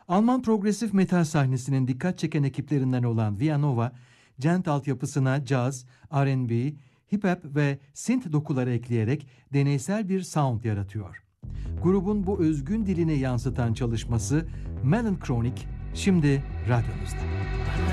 Alman progresif metal sahnesinin dikkat çeken ekiplerinden olan Via Nova, gent altyapısına caz, R&B, hip hop ve synth dokuları ekleyerek deneysel bir sound yaratıyor. Grubun bu özgün dilini yansıtan çalışması Melanchthonic şimdi radyonuzda.